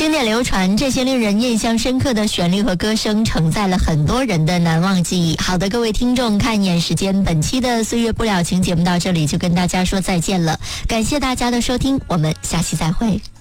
经典流传，这些令人印象深刻的旋律和歌声承载了很多人的难忘记忆。好的，各位听众，看一眼时间，本期的岁月不了情节目到这里就跟大家说再见了，感谢大家的收听，我们下期再会。